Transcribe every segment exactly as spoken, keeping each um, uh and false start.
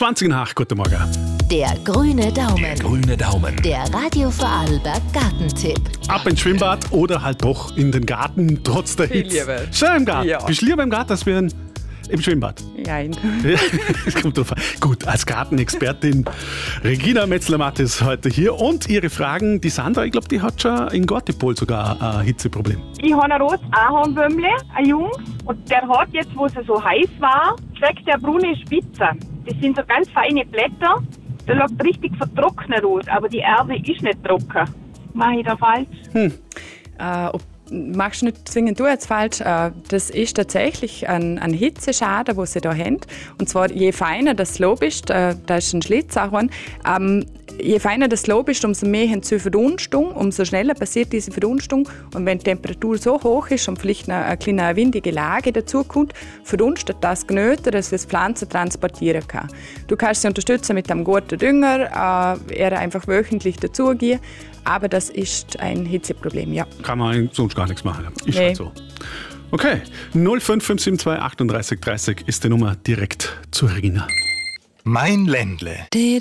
zwanzig nach, guten Morgen. Der grüne Daumen. Der grüne Daumen. Der Radio Vorarlberg Gartentipp. Ab ins Schwimmbad oder halt doch in den Garten, trotz der Viel Hitze. lieber. Schon im Garten. Ja. Bist du lieber im Garten als wir in, im Schwimmbad? Nein. Ja, das kommt drauf an. Gut, als Gartenexpertin Regina Metzler-Matt ist heute hier. Und ihre Fragen, die Sandra, ich glaube, die hat schon in Gortipol sogar ein Hitzeproblem. Ich habe ein rotes Ahornbäumle, ein Jungs, und der hat jetzt, wo es so heiß war, kriegt der braune Spitzen. Das sind so ganz feine Blätter, der schaut richtig vertrocknet aus, aber die Erde ist nicht trocken. Mache ich da falsch? Hm. Äh, ob, machst du nicht zwingend du jetzt falsch. Äh, das ist tatsächlich ein, ein Hitzeschaden, den sie da haben. Und zwar, je feiner das Lob ist, äh, da ist ein Schlitzahorn, ähm, je feiner das Lob ist, umso mehr haben sie Verdunstung, umso schneller passiert diese Verdunstung. Und wenn die Temperatur so hoch ist und vielleicht eine, eine kleine windige Lage dazu kommt, verdunstet das Gnöte, dass es Pflanzen transportieren kann. Du kannst sie unterstützen mit einem guten Dünger, äh, eher einfach wöchentlich dazugeben. Aber das ist ein Hitzeproblem, ja. Kann man sonst gar nichts machen. Ist Nee. halt so. Okay, null fünf fünf sieben zwei achtunddreißig dreißig ist die Nummer direkt zu Regina. Mein Ländle.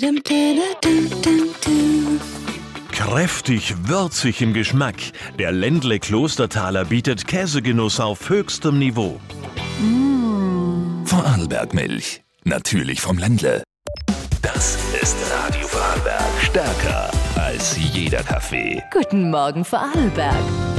Kräftig, würzig im Geschmack. Der Ländle Klostertaler bietet Käsegenuss auf höchstem Niveau. Vorarlberg-Milch. Natürlich vom Ländle. Das ist Radio Vorarlberg. Stärker als jeder Kaffee. Guten Morgen Vorarlberg.